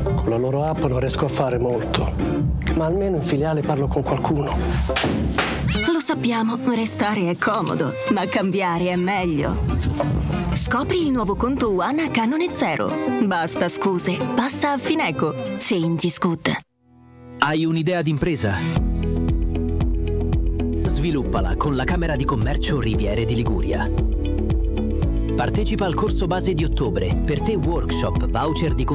Con la loro app non riesco a fare molto, ma almeno in filiale parlo con qualcuno. Lo sappiamo, restare è comodo, ma cambiare è meglio. Scopri il nuovo conto One a canone zero. Basta scuse, passa a Fineco. Change is good. Hai un'idea d'impresa? Sviluppala con la Camera di Commercio Riviere di Liguria. Partecipa al corso base di ottobre. Per te workshop, voucher di